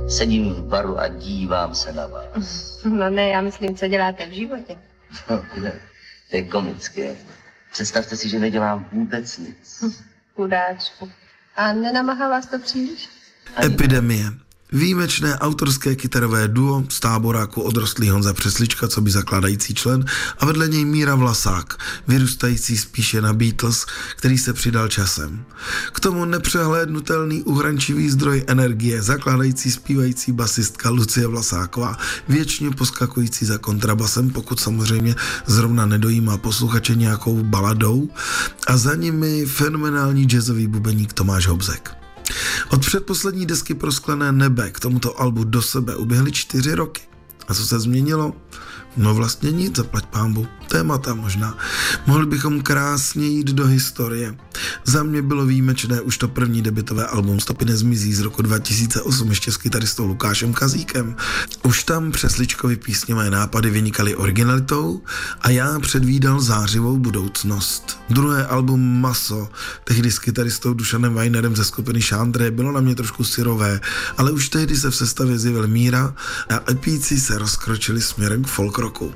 Sedím v baru a dívám se na vás. No ne, já myslím, co děláte v životě. No, to je komické. Představte si, že nedělám vůbec nic. Chudáčku. A nenamahá vás to příliš? Epidemie. Výjimečné autorské kytarové duo z Táboráku odrostlý Honza Přeslička, co by zakládající člen, a vedle něj Míra Vlasák, vyrůstající spíše na Beatles, který se přidal časem. K tomu nepřehlédnutelný uhrančivý zdroj energie, zakládající zpívající basistka Lucie Vlasáková, věčně poskakující za kontrabasem, pokud samozřejmě zrovna nedojímá posluchače nějakou baladou, a za nimi fenomenální jazzový bubeník Tomáš Hobzek. Od předposlední desky Prosklené nebe k tomuto albu Do sebe uběhly 4 roky. A co se změnilo? No vlastně nic, zaplať pánbu. Témata možná. Mohli bychom krásně jít do historie. Za mě bylo výjimečné už to první debutové album Stopy nezmizí z roku 2008 ještě s kytaristou Lukášem Kazíkem. Už tam Přesličkovi písňové nápady vynikaly originalitou a já předvídal zářivou budoucnost. Druhé album Maso, tehdy s kytaristou Dušanem Weinerem ze skupiny Šandré, bylo na mě trošku syrové, ale už tehdy se v sestavě zjevil Míra a epíci se rozkročili směrem k folk rocku.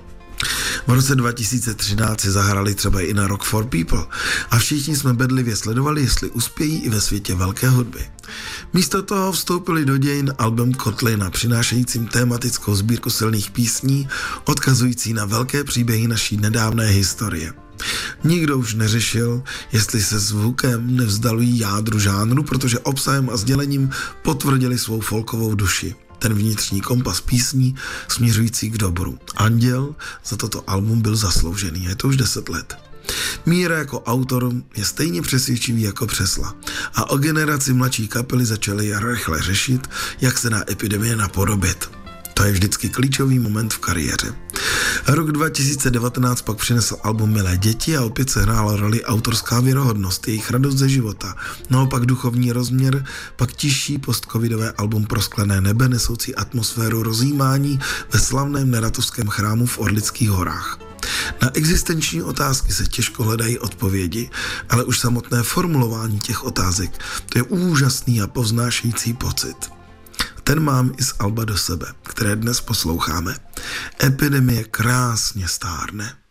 V roce 2013 si zahrali třeba i na Rock for People a všichni jsme bedlivě sledovali, jestli uspějí i ve světě velké hudby. Místo toho vstoupili do dějin album Kotlina, přinášejícím tématickou sbírku silných písní, odkazující na velké příběhy naší nedávné historie. Nikdo už neřešil, jestli se zvukem nevzdalují jádru žánru, protože obsahem a sdělením potvrdili svou folkovou duši. Ten vnitřní kompas písní směřující k dobru. Anděl za toto album byl zasloužený, je to už 10 let. Míra jako autor je stejně přesvědčivý jako Přesla a o generaci mladší kapely začali rychle řešit, jak se na epidemie napodobit. To je vždycky klíčový moment v kariéře. Rok 2019 pak přinesl album Milé děti a opět se hrála roli autorská věrohodnost, jejich radost ze života. Naopak duchovní rozměr, pak tižší postcovidové album Prosklené nebe, nesoucí atmosféru rozjímání ve slavném Neratovském chrámu v Orlických horách. Na existenční otázky se těžko hledají odpovědi, ale už samotné formulování těch otázek, to je úžasný a povznášející pocit. Ten mám i z alba Do sebe, které dnes posloucháme. Epidemie krásně stárne.